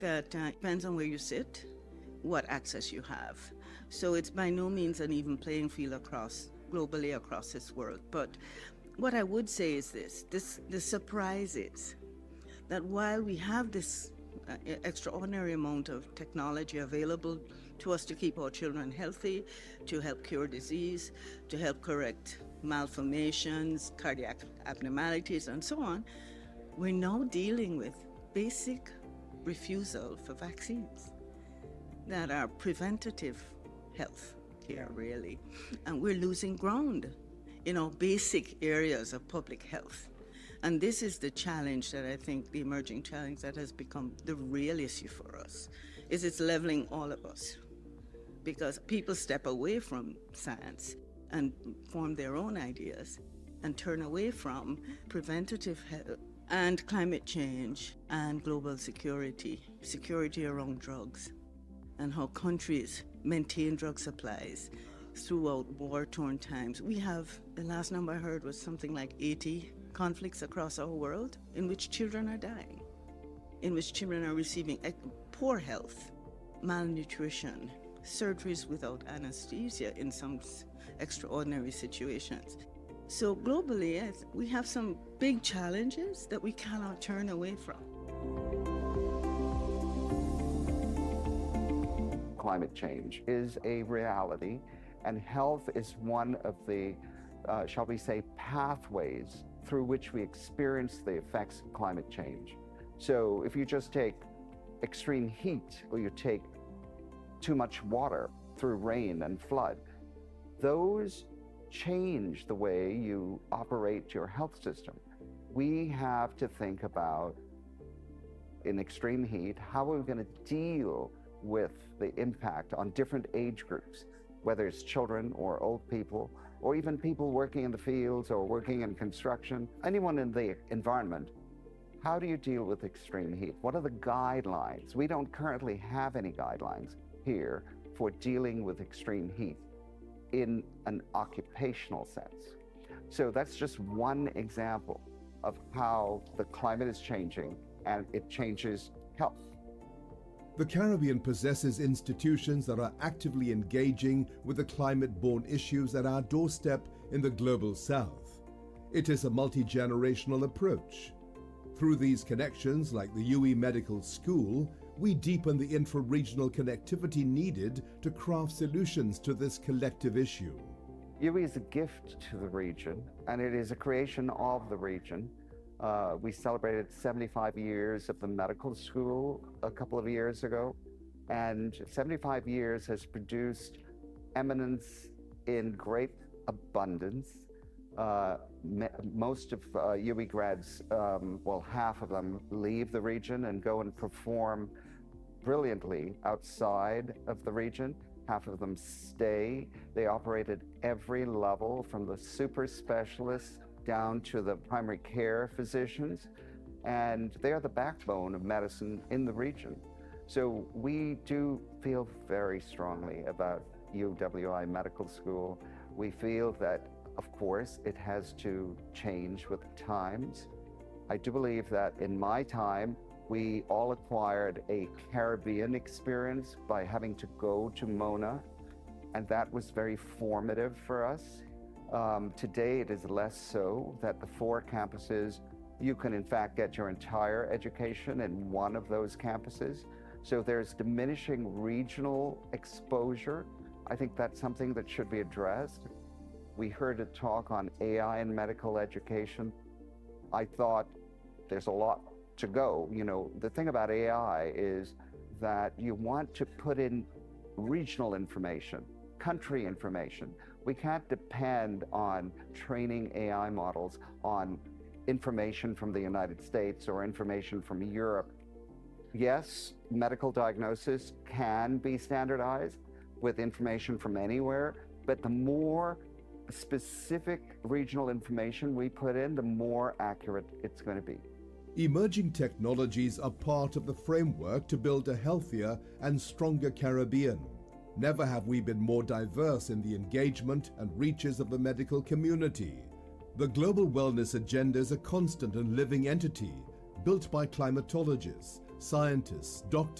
that depends on where you sit, what access you have. So it's by no means an even playing field globally across this world. But what I would say is the surprise is that while we have this extraordinary amount of technology available to us to keep our children healthy, to help cure disease, to help correct malformations, cardiac abnormalities, and so on, we're now dealing with basic refusal for vaccines that are preventative health care, really. And we're losing ground in our basic areas of public health. And this is the challenge that I think, the emerging challenge that has become the real issue for us, is it's leveling all of us. Because people step away from science and form their own ideas and turn away from preventative health and climate change and global security around drugs, and how countries maintain drug supplies throughout war-torn times. We have, the last number I heard was something like 80 conflicts across our world in which children are dying, in which children are receiving poor health, malnutrition, surgeries without anesthesia in some extraordinary situations. So globally, we have some big challenges that we cannot turn away from. Climate change is a reality, and health is one of the, shall we say, pathways through which we experience the effects of climate change. So if you just take extreme heat, or you take too much water through rain and flood, those change the way you operate your health system. We have to think about, in extreme heat, how are we going to deal with the impact on different age groups, whether it's children or old people, or even people working in the fields or working in construction, anyone in the environment. How do you deal with extreme heat? What are the guidelines? We don't currently have any guidelines here for dealing with extreme heat in an occupational sense. So that's just one example of how the climate is changing, and it changes health. The Caribbean possesses institutions that are actively engaging with the climate-borne issues at our doorstep in the global south. It is a multi-generational approach. Through these connections, like the UWI Medical School, we deepen the intra-regional connectivity needed to craft solutions to this collective issue. UWI is a gift to the region, and it is a creation of the region. We celebrated 75 years of the medical school a couple of years ago, and 75 years has produced eminence in great abundance. Most of UWI grads, well, half of them leave the region and go and perform brilliantly outside of the region. Half of them stay. They operate at every level, from the super specialists down to the primary care physicians, and they are the backbone of medicine in the region. So we do feel very strongly about UWI Medical School. We feel that, of course, it has to change with the times. I do believe that in my time, we all acquired a Caribbean experience by having to go to Mona, and that was very formative for us. Today, it is less so, that the 4 campuses, you can in fact get your entire education in one of those campuses. So there's diminishing regional exposure. I think that's something that should be addressed. We heard a talk on AI in medical education. I thought there's a lot to go. You know, the thing about AI is that you want to put in regional information, country information. We can't depend on training AI models on information from the United States or information from Europe. Yes, medical diagnosis can be standardized with information from anywhere, but the more specific regional information we put in, the more accurate it's going to be. Emerging technologies are part of the framework to build a healthier and stronger Caribbean. Never have we been more diverse in the engagement and reaches of the medical community. The global wellness agenda is a constant and living entity, built by climatologists, scientists, doctors,